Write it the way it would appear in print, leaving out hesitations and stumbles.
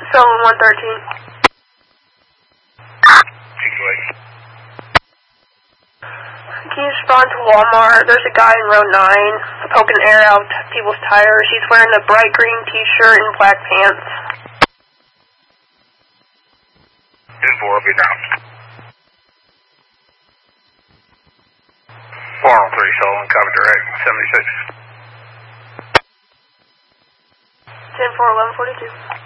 Sullivan 113. Can you respond to Walmart? There's a guy in row 9 poking air out of people's tires. He's wearing a bright green t-shirt and black pants. 10-4, I'll be down. 403 Sullivan, copy direct, 76. 10-4, 1142.